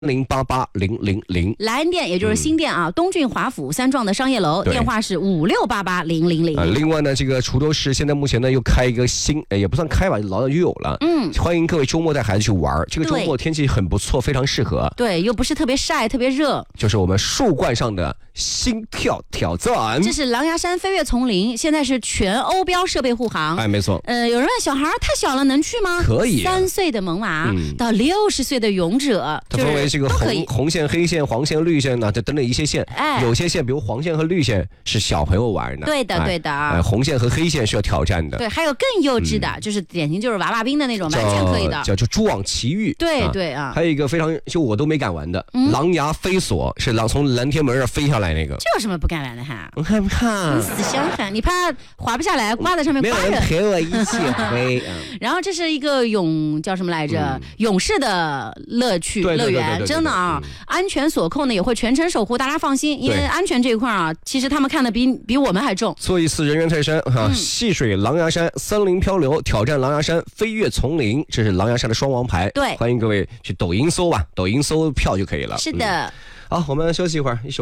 0880000。 莱恩店也就是新店啊，东郡华府3幢的商业楼，电话是56880000。 另外呢，这个滁州市现在目前呢又开一个新，也不算开吧，老早就有了。欢迎各位周末带孩子去玩，这个周末天气很不错，非常适合。 对，又不是特别晒，特别热。 就是我们树冠上的心跳挑战， 这是狼牙山飞跃丛林，现在是全欧标设备护航。 哎，没错。 有人问小孩太小了能去吗？ 可以 ，3岁的萌娃到60岁的勇者， 它分为这个红线、黑线、黄线、绿线呢，这等等一些线。有些线，比如黄线和绿线是小朋友玩的。 对的，对的。 红线和黑线是要挑战的。 对，还有更幼稚的，就是典型就是娃娃兵的那种，完全可以的。 叫蛛网奇遇。 对对啊。 还有一个非常就我都没敢玩的，狼牙飞索，是从蓝天门这飞下来那个。 这有什么不敢玩的哈？ 我害怕。 你死相反，你怕滑不下来，挂在上面挂着。 没有人陪我一起飞。 然后这是一个叫什么来着？勇士的乐趣乐园，真的啊，安全锁扣呢也会全程守护，大家放心，因为安全这一块啊，其实他们看的比我们还重。 做一次人员泰山戏水狼牙山，森林漂流，挑战狼牙山，飞跃丛林，这是狼牙山的双王牌。 对， 欢迎各位去抖音搜吧，抖音搜票就可以了。 是的。 好，我们休息一会儿，一首。